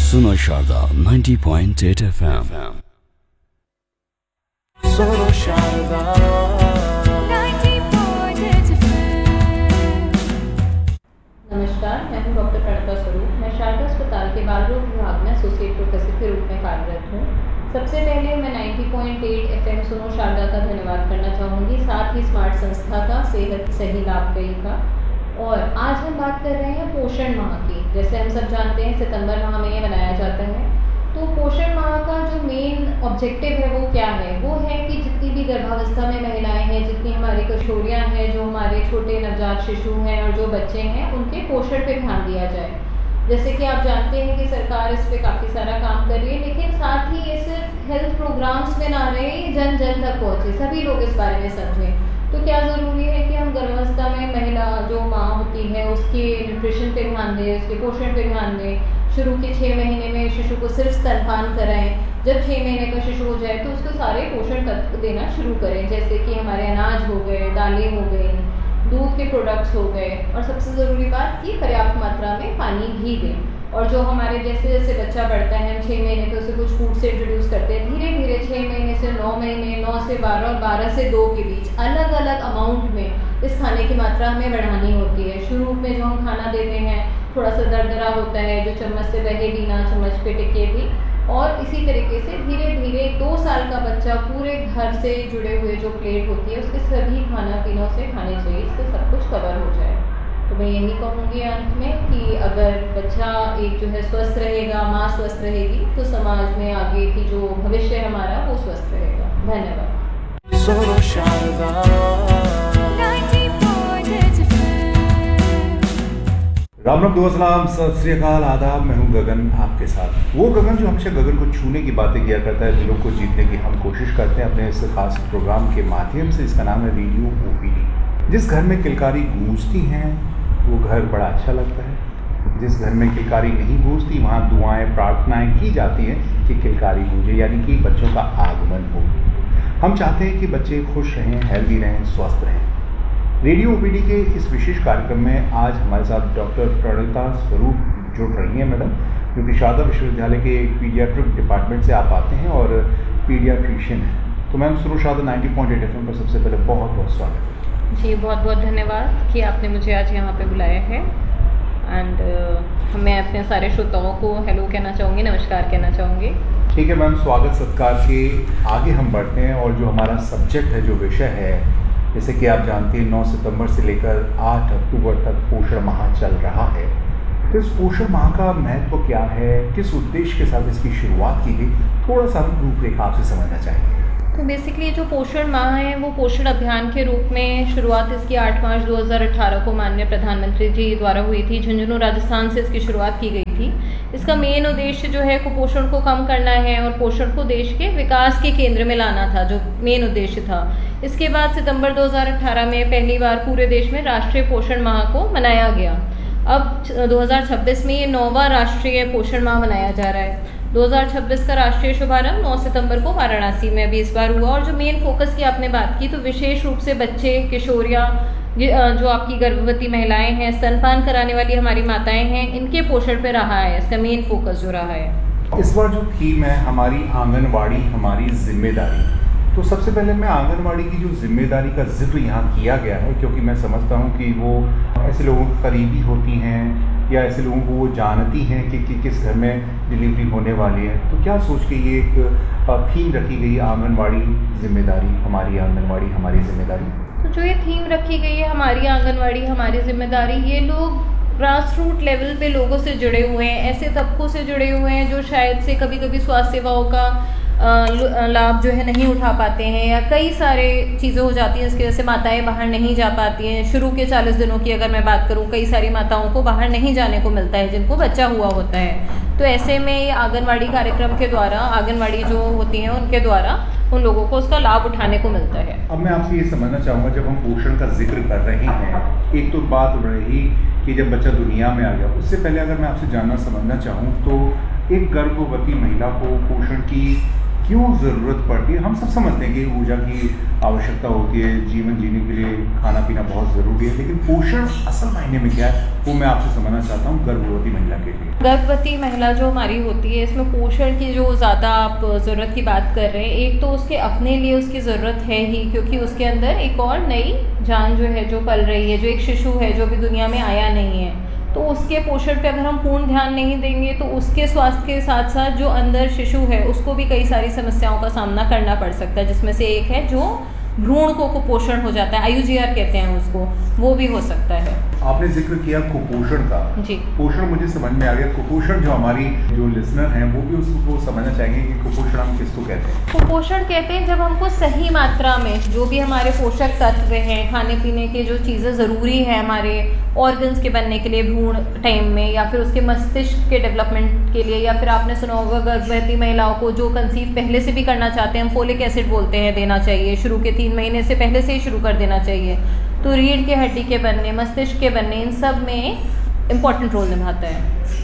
सुनो शारदा 90.8 FM। सुनो शारदा 90.8 FM। नमस्कार, मैं हूं डॉक्टर प्रणता स्वरूप। मैं शारदा अस्पताल के बाल रोग विभाग में एसोसिएट प्रोफेसर के रूप में कार्यरत हूं। सबसे पहले मैं 90.8 FM सुनो शारदा का धन्यवाद करना चाहूँगी, साथ ही स्मार्ट संस्था का, सेहत सही लाभकई का। और आज हम बात कर रहे हैं पोषण माह की। जैसे हम सब जानते हैं सितंबर माह में ये मनाया जाता है। तो पोषण माह का जो मेन ऑब्जेक्टिव है वो क्या है? वो है कि जितनी भी गर्भावस्था में महिलाएं हैं, जितनी हमारी किशोरियां हैं, जो हमारे छोटे नवजात शिशु हैं और जो बच्चे हैं, उनके पोषण पे ध्यान दिया जाए। जैसे कि आप जानते हैं कि सरकार इस पे काफ़ी सारा काम कर रही है, लेकिन साथ ही ये सिर्फ हेल्थ प्रोग्राम्स में ना रहे, जन जन तक पहुँचे, सभी लोग इस बारे में समझें। तो क्या ज़रूरी है कि हम गर्भावस्था में महिला जो माँ होती है उसके न्यूट्रिशन पे ध्यान दें, उसके पोषण पे ध्यान दें। शुरू के 6 महीने में शिशु को सिर्फ स्तनपान कराएं। जब 6 महीने का शिशु हो जाए तो उसको सारे पोषण तत्व देना शुरू करें, जैसे कि हमारे अनाज हो गए, दालें हो गई, दूध के प्रोडक्ट्स हो गए, और सबसे ज़रूरी बात कि पर्याप्त मात्रा में पानी भी दें। और जो हमारे जैसे जैसे बच्चा बढ़ता है, हम 6 महीने पे उसे कुछ फूड से इंट्रोड्यूस करते हैं, धीरे धीरे 6 महीने से 9 महीने, 9 से 12 और 12 से 2 के बीच अलग अलग अमाउंट में इस खाने की मात्रा हमें बढ़ानी होती है। शुरू में जो हम खाना देते हैं थोड़ा सा दरदरा होता है, जो चम्मच से बहे भी ना, चम्मच पे टिके भी। और इसी तरीके से धीरे धीरे 2 साल का बच्चा पूरे घर से जुड़े हुए जो प्लेट होती है उसके सभी खाना पीनों से खाने चाहिए, इससे सब कुछ कवर हो जाए। तो मैं यही कहूँगी अंत में कि अगर बच्चा एक जो है स्वस्थ रहेगा, माँ स्वस्थ रहेगी, तो समाज में आगे की जो भविष्य है हमारा वो स्वस्थ रहेगा। धन्यवाद। सुनो शारदा 90.8 FM। राम राम, दुआ सलाम, सत श्री अकाल, आदाब। मैं हूं गगन, आपके साथ वो गगन जो हमेशा गगन को छूने की बातें किया करता है, दिलों को जीतने की हम कोशिश करते हैं अपने इस खास प्रोग्राम के माध्यम से। इसका नाम है रेडियो ओपीडी। जिस घर में किलकारी गूंजती हैं वो घर बड़ा अच्छा लगता है। जिस घर में किलकारी नहीं गूंजती वहाँ दुआएं प्रार्थनाएं की जाती हैं कि किलकारी गूंजे, यानी कि बच्चों का आगमन हो। हम चाहते हैं कि बच्चे खुश रहें, हेल्दी रहें, स्वस्थ रहें। रेडियो ओपीडी के इस विशेष कार्यक्रम में आज हमारे साथ डॉक्टर प्रणता स्वरूप जुड़ रही हैं मैडम, क्योंकि शारदा विश्वविद्यालय के पीडियाट्रिक डिपार्टमेंट से आप आते हैं और पीडियाट्रिशियन हैं। तो मैम, सुनो शारदा 90.8 FM पर सबसे पहले बहुत बहुत स्वागत है। जी, बहुत बहुत धन्यवाद कि आपने मुझे आज यहाँ पे बुलाया है। एंड मैं अपने सारे श्रोताओं को हेलो कहना चाहूँगी, नमस्कार कहना चाहूँगी। ठीक है मैम, स्वागत सत्कार के आगे हम बढ़ते हैं। और जो हमारा सब्जेक्ट है, जो विषय है, जैसे कि आप जानते हैं 9 सितंबर से लेकर 8 अक्टूबर तक पोषण माह चल रहा है। तो इस पोषण माह का महत्व क्या है, किस उद्देश्य के साथ इसकी शुरुआत की गई, थोड़ा सा हम रूपरेखा आपसे समझना चाहेंगे। तो बेसिकली जो पोषण माह है वो पोषण अभियान के रूप में शुरुआत इसकी 8 मार्च 2018 को माननीय प्रधानमंत्री जी द्वारा हुई थी। झुंझुनू राजस्थान से इसकी शुरुआत की गई थी। इसका मेन उद्देश्य जो है कुपोषण को कम करना है और पोषण को देश के विकास के केंद्र में लाना था, जो मेन उद्देश्य था। इसके बाद सितंबर 2018 में पहली बार पूरे देश में राष्ट्रीय पोषण माह को मनाया गया। अब 2026 में ये 9वां राष्ट्रीय पोषण माह मनाया जा रहा है। 2026 का राष्ट्रीय शुभारंभ 9 सितंबर को वाराणसी में अभी इस बार हुआ। और जो मेन फोकस की आपने बात की, तो विशेष रूप से बच्चे, किशोरियाँ, जो आपकी गर्भवती महिलाएं हैं, स्तनपान कराने वाली हमारी माताएं हैं, इनके पोषण पे रहा है इसका मेन फोकस जो रहा है। इस बार जो थीम है हमारी आंगनवाड़ी हमारी जिम्मेदारी, तो सबसे पहले मैं आंगनवाड़ी की जो जिम्मेदारी का जिक्र यहाँ किया गया है, क्योंकि मैं समझता हूँ कि वो ऐसे लोगों को करीबी होती हैं या ऐसे लोगों को वो जानती हैं कि किस घर में डिलीवरी होने वाली है। तो क्या सोच के ये एक थीम रखी गई, आंगनवाड़ी जिम्मेदारी, हमारी आंगनवाड़ी हमारी जिम्मेदारी? तो जो ये थीम रखी गई है हमारी आंगनवाड़ी हमारी जिम्मेदारी, ये लोग ग्रास रूट लेवल पे लोगों से जुड़े हुए हैं, ऐसे तबकों से जुड़े हुए हैं जो शायद से कभी कभी स्वास्थ्य सेवाओं का लाभ जो है नहीं उठा पाते हैं, या कई सारे चीज़ें हो जाती हैं इसकी वजह से माताएं बाहर नहीं जा पाती हैं। शुरू के 40 दिनों की अगर मैं बात करूं, कई सारी माताओं को बाहर नहीं जाने को मिलता है जिनको बच्चा हुआ होता है। तो ऐसे में ये आंगनवाड़ी कार्यक्रम के द्वारा, आंगनवाड़ी जो होती हैं उनके द्वारा उन लोगों को उसका लाभ उठाने को मिलता है। अब मैं आपसे ये समझना चाहूँगा, जब हम पोषण का जिक्र कर रहे हैं, एक तो बात रही कि जब बच्चा दुनिया में आ गया, उससे पहले अगर मैं आपसे जानना समझना चाहूँ तो एक गर्भवती महिला को पोषण की क्यों ज़रूरत पड़ती है? हम सब समझते हैं कि ऊर्जा की आवश्यकता होती है, जीवन जीने के लिए खाना पीना बहुत ज़रूरी है, लेकिन पोषण असल मायने में क्या है वो मैं आपसे समझना चाहता हूँ गर्भवती महिला के लिए। गर्भवती महिला जो हमारी होती है, इसमें पोषण की जो ज़्यादा आप ज़रूरत की बात कर रहे हैं, एक तो उसके अपने लिए उसकी ज़रूरत है ही, क्योंकि उसके अंदर एक और नई जान जो है जो पल रही है, जो एक शिशु है जो भी दुनिया में आया नहीं है, तो उसके पोषण पे अगर हम पूर्ण ध्यान नहीं देंगे तो उसके स्वास्थ्य के साथ साथ जो अंदर शिशु है उसको भी कई सारी समस्याओं का सामना करना पड़ सकता है, जिसमें से एक है जो भ्रूण को कुपोषण हो जाता है, IUGR कहते हैं उसको, वो भी हो सकता है। आपने जिक्र किया कुपोषण का। जी। पोषण मुझे समझ में आ गया। कुपोषण जो हमारी जो लिसनर हैं वो भी उसको समझना चाहेंगे कि कुपोषण हम किसको कहते हैं। कुपोषण कहते हैं जब हमको सही मात्रा में जो भी हमारे पोषक तत्व हैं, खाने पीने के जो चीज़ें ज़रूरी है हमारे ऑर्गन्स के बनने के लिए भ्रूण टाइम में, या फिर उसके मस्तिष्क के डेवलपमेंट के लिए, या फिर आपने सुना होगा गर्भवती महिलाओं को जो कंसीव पहले से भी करना चाहते हैं, हम फोलिक एसिड बोलते हैं, देना चाहिए शुरू के 3 महीने से पहले से ही शुरू कर देना चाहिए। तो रीढ़ के हड्डी के बनने, मस्तिष्क के बनने, इन सब में इम्पोर्टेंट रोल निभाता है।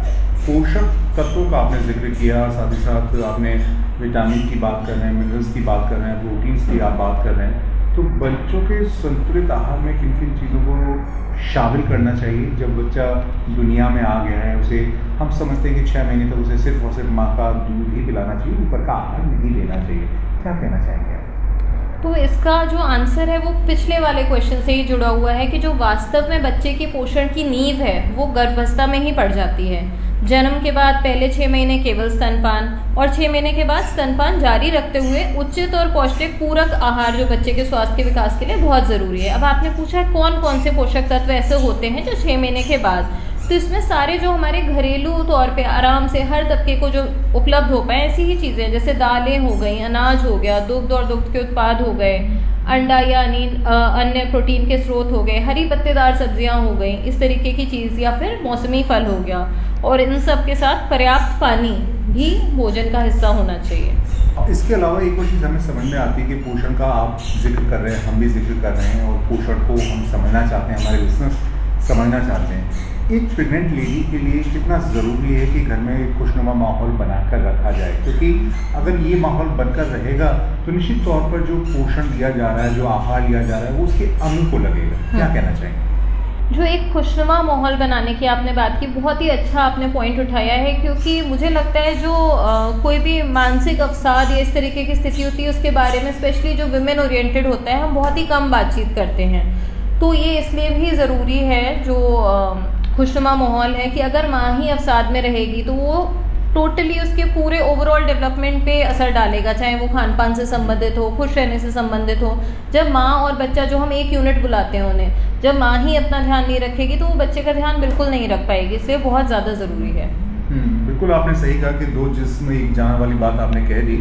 पोषक तत्वों का आपने जिक्र किया, साथ ही साथ आपने विटामिन की बात कर रहे हैं, मिनरल्स की बात कर रहे हैं, प्रोटीन्स की आप बात कर रहे हैं। तो बच्चों के संतुलित आहार में किन किन चीज़ों को शामिल करना चाहिए? जब बच्चा दुनिया में आ गया है, उसे हम समझते हैं कि 6 महीने तक उसे सिर्फ और सिर्फ माँ का दूध ही पिलाना चाहिए, ऊपर का आहार नहीं लेना चाहिए, क्या कहना चाहेंगे आप? तो इसका जो आंसर है वो पिछले वाले क्वेश्चन से ही जुड़ा हुआ है कि जो वास्तव में बच्चे की पोषण की नींव है वो गर्भावस्था में ही पड़ जाती है। जन्म के बाद पहले 6 महीने केवल स्तनपान, और 6 महीने के बाद स्तनपान जारी रखते हुए उचित और पौष्टिक पूरक आहार जो बच्चे के स्वास्थ्य के विकास के लिए बहुत ज़रूरी है। अब आपने पूछा कौन कौन से पोषक तत्व ऐसे होते हैं जो 6 महीने के बाद, तो इसमें सारे जो हमारे घरेलू तौर पे आराम से हर तबके को जो उपलब्ध हो पाए ऐसी ही चीज़ें, जैसे दालें हो गई, अनाज हो गया, दुग्ध और दुग्ध के उत्पाद हो गए, अंडा या अन्य प्रोटीन के स्रोत हो गए, हरी पत्तेदार सब्जियां हो गई, इस तरीके की चीज़, या फिर मौसमी फल हो गया, और इन सब के साथ पर्याप्त पानी भी भोजन का हिस्सा होना चाहिए। इसके अलावा एक और चीज़ हमें समझ में आती है कि पोषण का आप जिक्र कर रहे हैं, हम भी जिक्र कर रहे हैं, और पोषण को हम समझना चाहते हैं, हमारे लिसनर्स समझना चाहते हैं। एक प्रेग्नेंट लेडी के लिए कितना ज़रूरी है कि घर में एक खुशनुमा माहौल बनाकर रखा जाए, क्योंकि अगर ये माहौल बनकर रहेगा तो निश्चित तौर पर जो पोषण दिया जा रहा है, जो आहार लिया जा रहा है, वो उसके अंग को लगेगा। क्या कहना चाहेंगे? जो एक खुशनुमा माहौल बनाने की आपने बात की, बहुत ही अच्छा आपने पॉइंट उठाया है, क्योंकि मुझे लगता है जो कोई भी मानसिक अवसाद या इस तरीके की स्थिति होती है उसके बारे में, स्पेशली जो विमेन ओरिएंटेड होता है, हम बहुत ही कम बातचीत करते हैं। तो ये इसलिए भी ज़रूरी है जो खुशनुमा माहौल है कि अगर माँ ही अवसाद में रहेगी तो वो टोटली उसके पूरे ओवरऑल डेवलपमेंट पे असर डालेगा, चाहे वो खान पान से संबंधित हो, खुश रहने से संबंधित हो। जब माँ और बच्चा, जो हम एक यूनिट बुलाते हैं उन्हें, जब माँ ही अपना ध्यान नहीं रखेगी तो वो बच्चे का ध्यान बिल्कुल नहीं रख पाएगी, इसलिए बहुत ज़्यादा ज़रूरी है। बिल्कुल आपने सही कहा कि 2 जिस्म एक जान वाली बात आपने कह दी।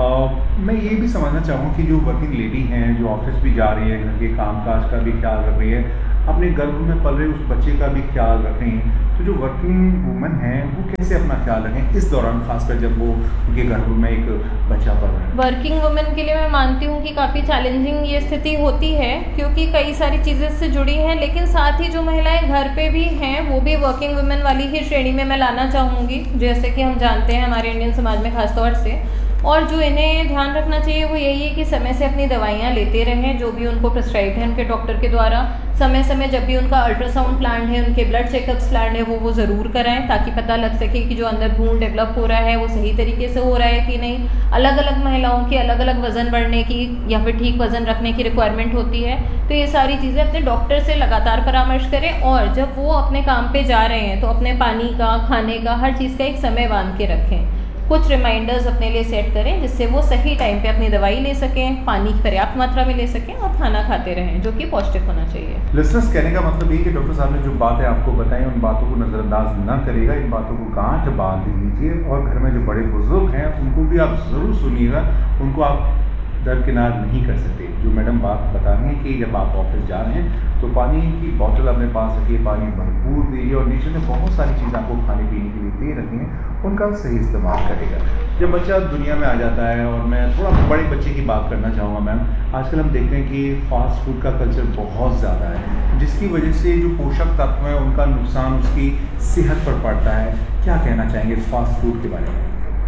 मैं ये भी समझना चाहूँ कि जो वर्किंग लेडी हैं, जो ऑफिस भी जा रही है, घर के कामकाज का भी ख्याल रख रही है, अपने गर्भ में पल रहे उस बच्चे का भी ख्याल रख रही हैं, तो जो वर्किंग वुमन हैं वो कैसे अपना ख्याल रखें इस दौरान, खासकर जब वो उनके गर्भ में एक बच्चा पल रहा है? वर्किंग वुमेन के लिए मैं मानती हूँ कि काफ़ी चैलेंजिंग ये स्थिति होती है, क्योंकि कई सारी चीज़ें इससे जुड़ी हैं, लेकिन साथ ही जो महिलाएं घर पे भी हैं वो भी वर्किंग वुमेन वाली ही श्रेणी में मैं लाना चाहूँगी, जैसे कि हम जानते हैं हमारे इंडियन समाज में खासतौर से। और जो इन्हें ध्यान रखना चाहिए वो यही है कि समय से अपनी दवाइयाँ लेते रहें जो भी उनको प्रिस्क्राइब है उनके डॉक्टर के द्वारा। समय समय जब भी उनका अल्ट्रासाउंड प्लान है, उनके ब्लड चेकअप्स प्लान है, वो ज़रूर कराएं, ताकि पता लग सके कि जो अंदर भ्रूण डेवलप हो रहा है वो सही तरीके से हो रहा है कि नहीं। अलग अलग महिलाओं की अलग अलग वज़न बढ़ने की या फिर ठीक वज़न रखने की रिक्वायरमेंट होती है, तो ये सारी चीज़ें अपने डॉक्टर से लगातार परामर्श करें। और जब वो अपने काम पे जा रहे हैं तो अपने पानी का, खाने का, हर चीज़ का एक समय बांध के रखें। कुछ रिमाइंडर्स अपने लिए सेट करें जिससे वो सही टाइम पे अपनी दवाई ले सकें, पानी की पर्याप्त मात्रा में ले सकें और खाना खाते रहें जो कि पौष्टिक होना चाहिए। लिसनर्स कहने का मतलब ये कि डॉक्टर साहब ने जो बातें आपको बताई उन बातों को नज़रअंदाज न करिएगा, इन बातों को गांठ बांध लीजिए, और घर में जो बड़े बुजुर्ग हैं उनको भी आप ज़रूर सुनिएगा, उनको आप दरकिनार नहीं कर सकते। जो मैडम बात बता रही हैं कि जब आप ऑफिस जा रहे हैं तो पानी की बोतल अपने पास रखिए, पानी भरपूर दीजिए, और नीचे में बहुत सारी चीज़ें आपको खाने पीने के लिए दे रखी हैं, उनका सही इस्तेमाल करेगा। जब बच्चा दुनिया में आ जाता है, और मैं थोड़ा बड़े बच्चे की बात करना चाहूँगा मैम, आजकल हम देखते हैं कि फास्ट फूड का कल्चर बहुत ज़्यादा है, जिसकी वजह से जो पोषक तत्व हैं उनका नुकसान उसकी सेहत पर पड़ता है। क्या कहना चाहेंगे इस फास्ट फूड के बारे में?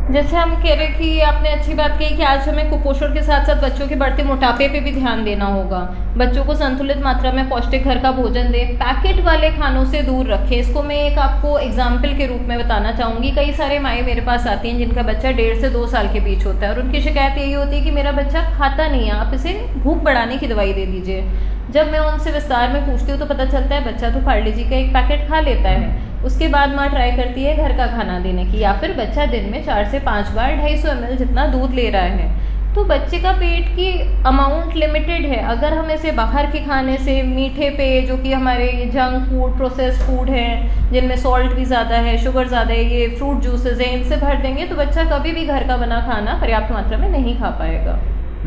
जैसे हम कह रहे कि आपने अच्छी बात कही कि आज हमें कुपोषण के साथ साथ बच्चों के बढ़ते मोटापे पे भी ध्यान देना होगा। बच्चों को संतुलित मात्रा में पौष्टिक घर का भोजन दें, पैकेट वाले खानों से दूर रखें। इसको मैं एक आपको एग्जाम्पल के रूप में बताना चाहूँगी। कई सारे माएँ मेरे पास आती हैं जिनका बच्चा 1.5 से 2 साल के बीच होता है और उनकी शिकायत यही होती है कि मेरा बच्चा खाता नहीं है, आप इसे भूख बढ़ाने की दवाई दे दीजिए। जब मैं उनसे विस्तार में पूछती हूँ तो पता चलता है बच्चा तो पार्ले जी का एक पैकेट खा लेता है। उसके बाद माँ ट्राई करती है घर का खाना देने की, या फिर बच्चा दिन में 4 से 5 बार 250 ml जितना दूध ले रहा है, तो बच्चे का पेट की अमाउंट लिमिटेड है। अगर हम इसे बाहर के खाने से, मीठे पे जो कि हमारे जंक फूड, प्रोसेस्ड फूड हैं जिनमें सॉल्ट भी ज़्यादा है, शुगर ज़्यादा है, ये फ्रूट जूसेस हैं, इनसे भर देंगे तो बच्चा कभी भी घर का बना खाना पर्याप्त मात्रा में नहीं खा पाएगा।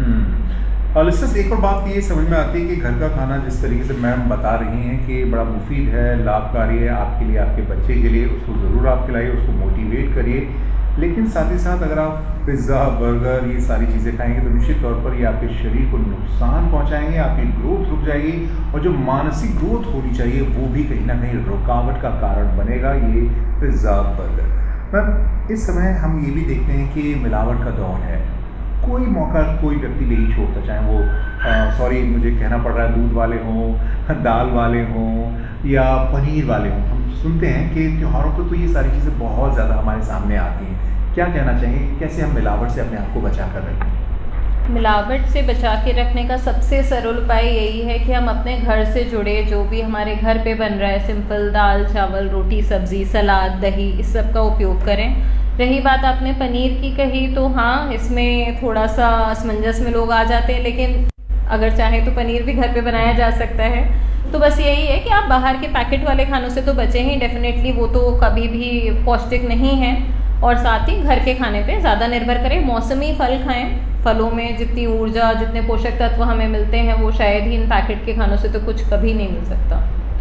और इससे एक और बात ये समझ में आती है कि घर का खाना जिस तरीके से मैम बता रही हैं कि बड़ा मुफीद है, लाभकारी है आपके लिए, आपके बच्चे के लिए, उसको ज़रूर आप खिलाइए, उसको मोटिवेट करिए। लेकिन साथ ही साथ अगर आप पिज़्ज़ा, बर्गर, ये सारी चीज़ें खाएंगे तो निश्चित तौर पर ये आपके शरीर को नुकसान पहुंचाएंगे, आपकी ग्रोथ रुक जाएगी और जो मानसिक ग्रोथ होनी चाहिए वो भी कहीं ना कहीं रुकावट का कारण बनेगा ये पिज़्ज़ा, बर्गर। मैम इस समय हम ये भी देखते हैं कि मिलावट का दौर है। कोई मौका कोई व्यक्ति नहीं छोड़ता, चाहे वो सॉरी मुझे कहना पड़ रहा है, दूध वाले हों, दाल वाले हों या पनीर वाले हों। हम सुनते हैं कि त्योहारों पर तो ये सारी चीज़ें बहुत ज़्यादा हमारे सामने आती हैं। क्या कहना चाहिए, कैसे हम मिलावट से अपने आप को बचा कर रखें? मिलावट से बचा के रखने का सबसे सरल उपाय यही है कि हम अपने घर से जुड़े जो भी हमारे घर पे बन रहा है, सिंपल दाल, चावल, रोटी, सब्ज़ी, सलाद, दही, इस सब का उपयोग करें। रही बात आपने पनीर की कही, तो हाँ इसमें थोड़ा सा असमंजस में लोग आ जाते हैं, लेकिन अगर चाहे तो पनीर भी घर पे बनाया जा सकता है। तो बस यही है कि आप बाहर के पैकेट वाले खानों से तो बचें ही, डेफिनेटली वो तो कभी भी पौष्टिक नहीं है। और साथ ही घर के खाने पे ज़्यादा निर्भर करें, मौसमी फल खाएं। फलों में जितनी ऊर्जा, जितने पोषक तत्व हमें मिलते हैं वो शायद ही इन पैकेट के खानों से तो कुछ कभी नहीं मिल सकता।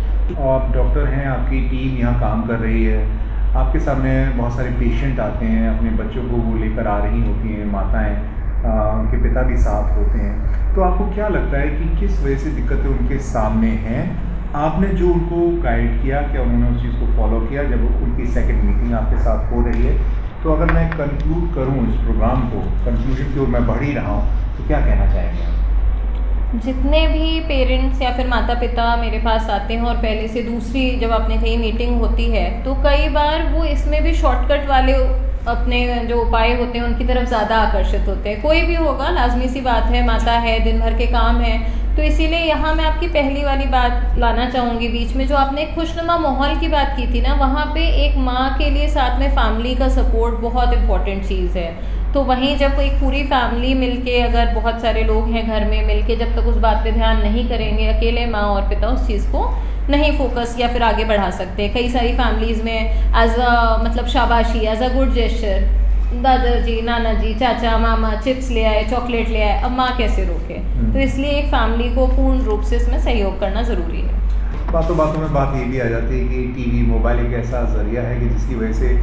आप डॉक्टर हैं, आपकी टीम यहाँ काम कर रही है, आपके सामने बहुत सारे पेशेंट आते हैं, अपने बच्चों को वो लेकर आ रही होती हैं माताएं, उनके पिता भी साथ होते हैं। तो आपको क्या लगता है कि किस वजह से दिक्कतें उनके सामने हैं? आपने जो उनको गाइड किया, क्या उन्होंने उस चीज़ को फॉलो किया जब उनकी सेकंड मीटिंग आपके साथ हो रही है? तो अगर मैं कंक्लूड करूँ इस प्रोग्राम को, कंक्लूजन की ओर मैं बढ़ ही रहा हूँ, तो क्या कहना चाहेंगे आप? जितने भी पेरेंट्स या फिर माता पिता मेरे पास आते हैं और पहले से दूसरी जब आपने कहीं मीटिंग होती है तो कई बार वो इसमें भी शॉर्टकट वाले अपने जो उपाय होते हैं उनकी तरफ ज़्यादा आकर्षित होते हैं। कोई भी होगा, लाजमी सी बात है, माता है, दिन भर के काम है, तो इसीलिए यहाँ मैं आपकी पहली वाली बात लाना चाहूँगी बीच में, जो आपने खुशनुमा माहौल की बात की थी ना, वहाँ पे एक माँ के लिए साथ में फैमिली का सपोर्ट बहुत इम्पॉर्टेंट चीज़ है। तो वहीं जब एक पूरी फैमिली मिलके, अगर बहुत सारे लोग हैं घर में मिलके, जब तक उस बात पे ध्यान नहीं करेंगे, अकेले माँ और पिता उस चीज़ को नहीं फोकस या फिर आगे बढ़ा सकते। कई सारी फैमिलीज़ में एज अ मतलब शाबाशी, एज अ गुड जेस्चर, दादाजी, नाना जी, चाचा, मामा चिप्स ले आए, चॉकलेट ले आए, अब माँ कैसे रोके? तो इसलिए एक फैमिली को पूर्ण रूप से इसमें सहयोग करना ज़रूरी है। बातों बातों में बात ये भी आ जाती है कि टीवी, मोबाइल एक ऐसा जरिया है कि जिसकी वजह से